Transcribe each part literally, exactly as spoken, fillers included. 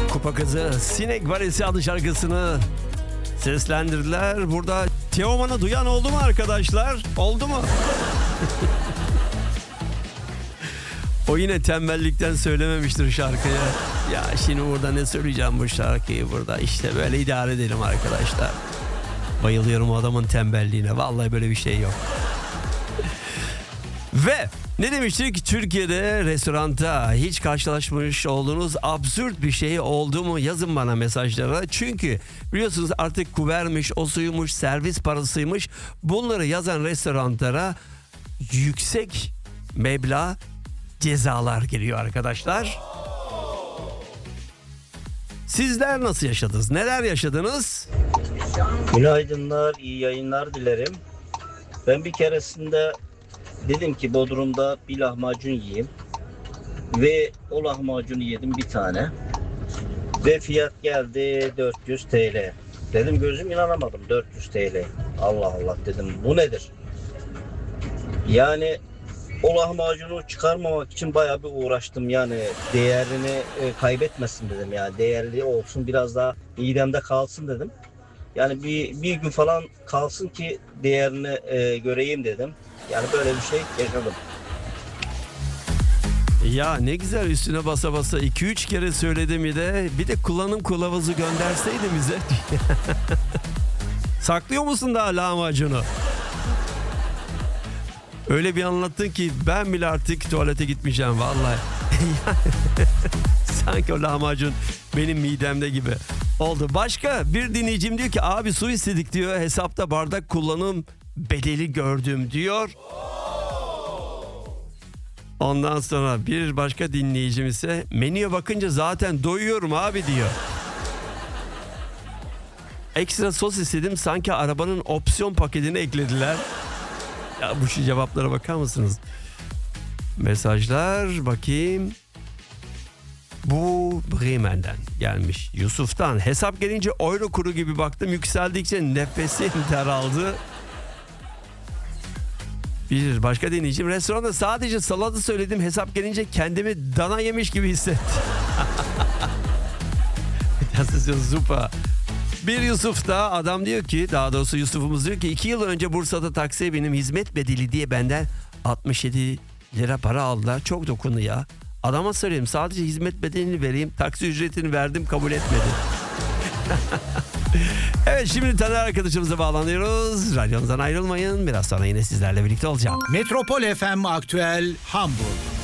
Kupa Kızı Sinek Valesi adlı şarkısını seslendirdiler. Burada Teoman'ı duyan oldu mu arkadaşlar? Oldu mu? O yine tembellikten söylememiştir şarkıyı. Ya şimdi burada ne söyleyeceğim bu şarkıyı burada. İşte böyle idare edelim arkadaşlar. Bayılıyorum o adamın tembelliğine. Vallahi böyle bir şey yok. Ve ne demiştik? Türkiye'de restoranda hiç karşılaşmış olduğunuz absürt bir şey oldu mu? Yazın bana mesajlara. Çünkü biliyorsunuz artık kuvermiş, o suymuş, servis parasıymış. Bunları yazan restoranlara yüksek meblağ cezalar geliyor arkadaşlar. Sizler nasıl yaşadınız? Neler yaşadınız? Günaydınlar, iyi yayınlar dilerim. Ben bir keresinde dedim ki Bodrum'da bir lahmacun yiyeyim. Ve o lahmacunu yedim bir tane. Ve fiyat geldi dört yüz TL. Dedim gözüm inanamadım, dört yüz TL. Allah Allah dedim, bu nedir? Yani o lahmacunu çıkarmamak için bayağı bir uğraştım. Yani değerini e, kaybetmesin dedim ya. Değerli olsun, biraz daha midemde kalsın dedim. Yani bir, bir gün falan kalsın ki değerini e, göreyim dedim. Yani böyle bir şey yaşadım. Ya ne güzel, üstüne basa basa iki üç kere söyledim bir de. Bir de kullanım kılavuzu gönderseydi bize. Saklıyor musun daha lahmacunu? Öyle bir anlattın ki ben bile artık tuvalete gitmeyeceğim vallahi. Sanki o lahmacun benim midemde gibi oldu. Başka bir dinleyicim diyor ki abi su istedik diyor. Hesapta bardak kullanım bedeli gördüm diyor. Ondan sonra bir başka dinleyicim ise menüye bakınca zaten doyuyorum abi diyor. Ekstra sos istedim, sanki arabanın opsiyon paketine eklediler. Ya bu şu cevaplara bakar mısınız? Mesajlar bakayım. Bu Bremen'den gelmiş. Yusuf'tan. Hesap gelince euro kuru gibi baktım. Yükseldikçe nefesim daraldı. Bir başka dinleyicim, restoranda sadece salata söyledim. Hesap gelince kendimi dana yemiş gibi hissettim. Das ist super. Bir Yusuf da, adam diyor ki, daha doğrusu Yusuf'umuz diyor ki iki yıl önce Bursa'da taksiye benim hizmet bedeli diye benden altmış yedi lira para aldılar. Çok dokundu ya. Adama söyleyeyim sadece hizmet bedelini vereyim. Taksi ücretini verdim, kabul etmedi. Evet, şimdi Taner arkadaşımıza bağlanıyoruz. Radyomuzdan ayrılmayın. Biraz sonra yine sizlerle birlikte olacağım. Metropol F M Aktüel Hamburg.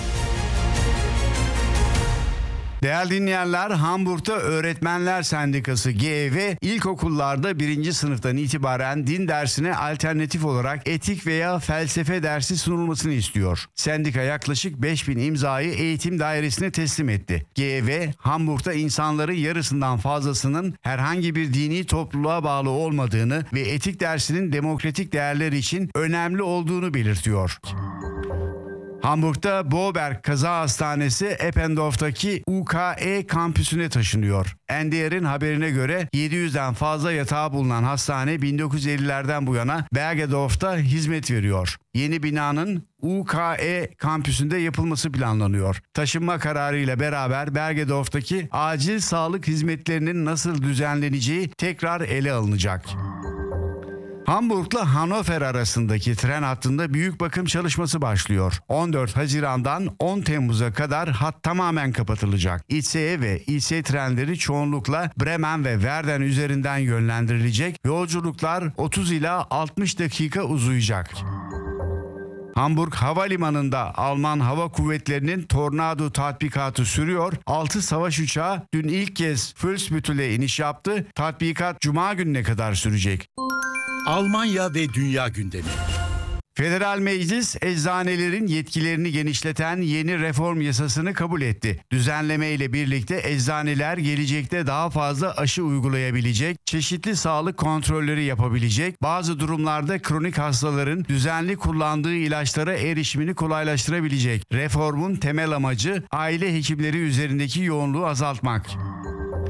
Değerli dinleyenler, Hamburg'da Öğretmenler Sendikası G E V ilkokullarda birinci sınıftan itibaren din dersine alternatif olarak etik veya felsefe dersi sunulmasını istiyor. Sendika yaklaşık beş bin imzayı eğitim dairesine teslim etti. G E V, Hamburg'da insanların yarısından fazlasının herhangi bir dini topluluğa bağlı olmadığını ve etik dersinin demokratik değerler için önemli olduğunu belirtiyor. Hamburg'da Boberg Kaza Hastanesi Eppendorf'taki U K E kampüsüne taşınıyor. N D R'in haberine göre yedi yüzden fazla yatağı bulunan hastane bin dokuz yüz ellilerden bu yana Bergedorf'ta hizmet veriyor. Yeni binanın U K E kampüsünde yapılması planlanıyor. Taşınma kararıyla beraber Bergedorf'taki acil sağlık hizmetlerinin nasıl düzenleneceği tekrar ele alınacak. Hamburg'la Hannover arasındaki tren hattında büyük bakım çalışması başlıyor. on dört Haziran'dan on Temmuz'a kadar hat tamamen kapatılacak. İ C E ve İ C trenleri çoğunlukla Bremen ve Verden üzerinden yönlendirilecek. Yolculuklar otuz ila altmış dakika uzayacak. Hamburg Havalimanı'nda Alman Hava Kuvvetleri'nin Tornado tatbikatı sürüyor. altı savaş uçağı dün ilk kez Fuhlsbüttel'e iniş yaptı. Tatbikat Cuma gününe kadar sürecek. Almanya ve dünya gündemi. Federal Meclis, eczanelerin yetkilerini genişleten yeni reform yasasını kabul etti. Düzenleme ile birlikte eczaneler gelecekte daha fazla aşı uygulayabilecek, çeşitli sağlık kontrolleri yapabilecek, bazı durumlarda kronik hastaların düzenli kullandığı ilaçlara erişimini kolaylaştırabilecek. Reformun temel amacı aile hekimleri üzerindeki yoğunluğu azaltmak.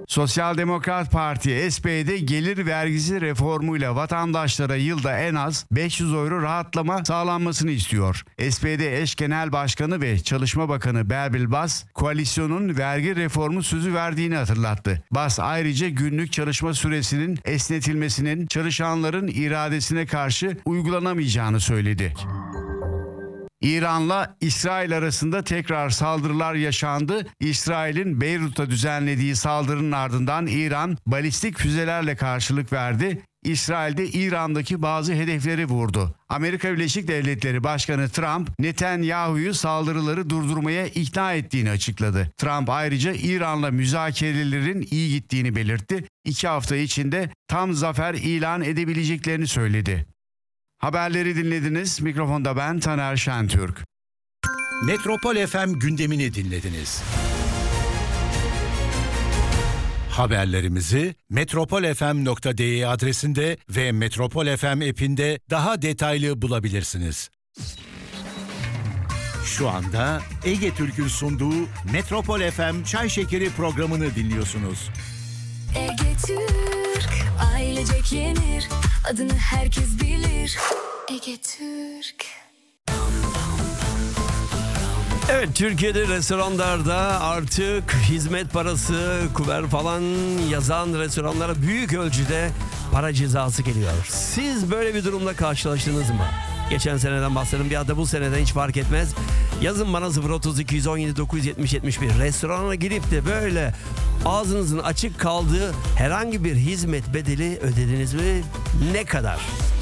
Sosyal Demokrat Parti S P D gelir vergisi reformuyla vatandaşlara yılda en az beş yüz euro rahatlama sağlanmasını istiyor. S P D eş genel başkanı ve Çalışma Bakanı Berbil Bas, koalisyonun vergi reformu sözü verdiğini hatırlattı. Bas ayrıca günlük çalışma süresinin esnetilmesinin çalışanların iradesine karşı uygulanamayacağını söyledi. İran'la İsrail arasında tekrar saldırılar yaşandı. İsrail'in Beyrut'a düzenlediği saldırının ardından İran balistik füzelerle karşılık verdi. İsrail de İran'daki bazı hedefleri vurdu. Amerika Birleşik Devletleri Başkanı Trump, Netanyahu'yu saldırıları durdurmaya ikna ettiğini açıkladı. Trump ayrıca İran'la müzakerelerin iyi gittiğini belirtti. İki hafta içinde tam zafer ilan edebileceklerini söyledi. Haberleri dinlediniz. Mikrofonda ben Taner Şentürk. Metropol F M gündemini dinlediniz. Haberlerimizi metropol f m nokta d e adresinde ve Metropol F M app'inde daha detaylı bulabilirsiniz. Şu anda Ege Türk'ün sunduğu Metropol F M Çay Şekeri programını dinliyorsunuz. Ege Türk, ailecek yenir, adını herkes bilir. Ege Türk. Evet, Türkiye'de restoranlarda artık hizmet parası, kuver falan yazan restoranlara büyük ölçüde para cezası geliyor. Siz böyle bir durumla karşılaştınız mı? Geçen seneden bahsedelim, bir anda bu seneden hiç fark etmez. Yazın bana sıfır otuz iki yüz on yedi dokuz yüz yetmiş yetmiş bir. Restorana girip de böyle ağzınızın açık kaldığı herhangi bir hizmet bedeli ödediniz mi? Ne kadar?